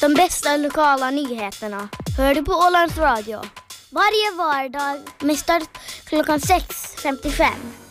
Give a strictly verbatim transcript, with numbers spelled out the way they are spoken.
De bästa lokala nyheterna hör du på Ålands Radio. Varje vardag med start klockan sex femtiofem.